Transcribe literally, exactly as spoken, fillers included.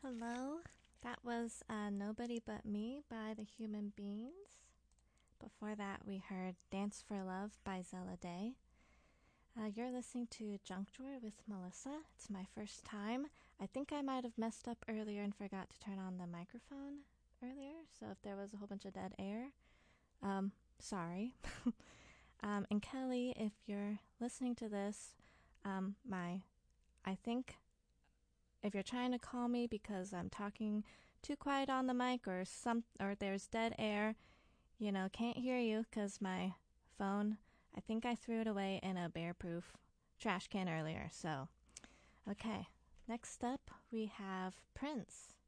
Hello, that was uh, Nobody But Me by the Human Beings. Before that, we heard Dance for Love by Zella Day. Uh, you're listening to Junk Drawer with Melissa. It's my first time. I think I might have messed up earlier and forgot to turn on the microphone earlier, so if there was a whole bunch of dead air, um, sorry. um, and Kelly, if you're listening to this, um, my, I think if you're trying to call me because I'm talking too quiet on the mic or some or there's dead air, you know, can't hear you because my phone, I think I threw it away in a bear-proof trash can earlier. So, okay. Next up, we have Prince.